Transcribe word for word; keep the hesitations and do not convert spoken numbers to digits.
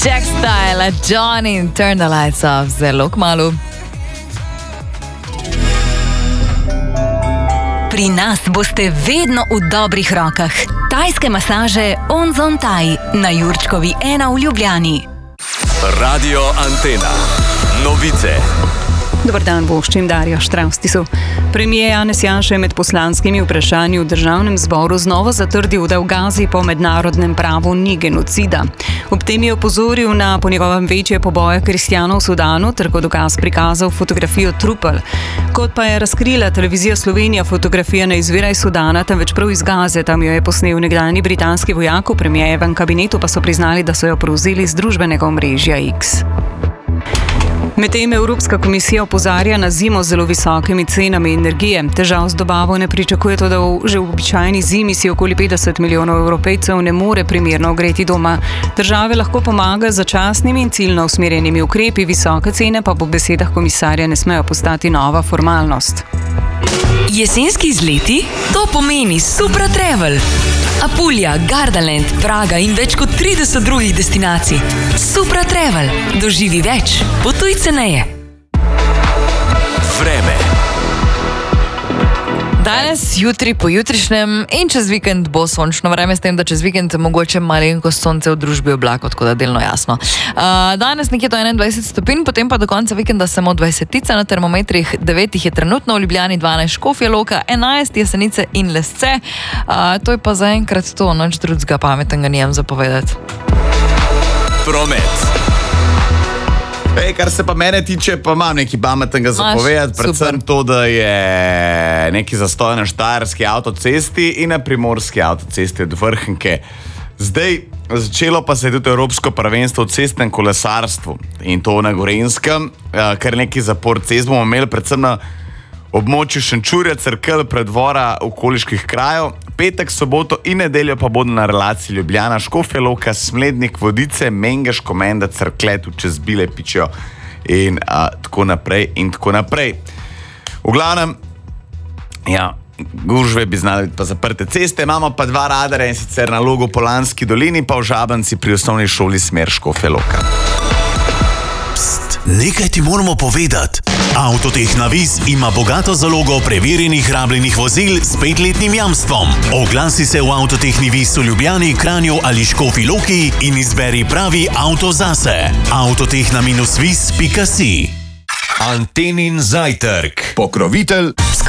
Jack Style, Johnny in Turn the Lights Off, zelo kmalu. Pri nas boste vedno v dobrih rokah. Tajske masaže Onzon Thai na Jurčkovi ena v Ljubljani. Radio Antena. Novice. Dobar dan, voščim Darja Štravstisu. Premijer Janez Janša je med poslanskimi vprašanji v državnem zboru znova zatrdil, da v Gazi po mednarodnem pravu ni genocida. Ob tem je opozoril na po njegovem večje poboje kristjanov v Sudanu ter kot dokaz prikazal fotografijo trupel. Kot pa je razkrila televizija Slovenija, fotografija ne izvira iz Sudana, temveč prav iz Gaze. Tam jo je posnel nekdanji britanski vojak, v premijerjevem kabinetu pa so priznali, da so jo prevzeli z družbenega omrežja X. Medtem Evropska komisija opozarja na zimo z zelo visokimi cenami energije. Težav z dobavo ne pričakuje to, da v že v običajni zimi si okoli petdeset milijonov Evropejcev ne more primerno ogreti doma. Države lahko pomagajo z začasnimi in ciljno usmerjenimi ukrepi, visoke cene pa po besedah komisarja ne smejo postati nova formalnost. Jesenski izleti? To pomeni Supra Travel. Apulija, Gardaland, Praga in več kot trideset drugih destinacij. Supra Travel. Doživi več. Potuj ceneje. Vreme. Danes, jutri, pojutrišnjem in čez vikend bo sončno vreme, s tem, da čez vikend mogoče malenkost sonce v družbi oblakov, tako da delno jasno. Uh, danes nekje do enaindvajset stopinj, potem pa do konca vikenda samo dvajsetica, na termometrih devet je trenutno, v Ljubljani dvanajst, Škofja Loka enajst, Jesenice in Lesce. Uh, to je pa zaenkrat to, nič drugega pametnega nijem zapovedati. Promet. Ej, kar se pa mene tiče, pa imam nekaj pametnega zapovedati, predvsem super. To, da je neki zastoj na štajerski avtocesti in na primorski avtocesti od Vrhnike. Zdaj, začelo pa se je tudi Evropsko prvenstvo v cestnem kolesarstvu in to na Gorenjskem, kar neki zapor cest bomo imeli predvsem na območju Šenčurja, Cerkelj, predvora okoliških krajev. Petek, soboto in nedeljo pa bodo na relaciji Ljubljana, Škofja Loka, Smlednik, Vodice, Mengeš, Komenda, Cerklje, čez Bile, Pičjo in a, tako naprej in tako naprej. V glavnem, ja, gužve bi znali pa zaprte ceste, imamo pa dva radarja in sicer na Logu Polanski dolini, pa v Žabanci pri osnovni šoli smer Škofja Loka. Nekaj ti moramo povedati. Avtotehna Viz ima bogato zalogo preverjenih rabljenih vozil s petletnim jamstvom. Oglasi se v Avtotehni Viz v Ljubljani, Kranju ali Škofji Loki in izberi pravi avto zase. avtotehna viz pika si. Antenin zajtrk. Pokrovitelj